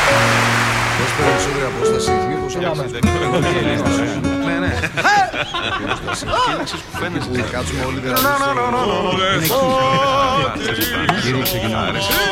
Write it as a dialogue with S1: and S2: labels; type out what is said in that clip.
S1: Πώς παίρνει περισσότερη απόσταση, μήπως ναι. Κοίταξες που φαίνεσαι. Κάτσουμε όλοι δηλαδή. Κύριε ξεκινάμε.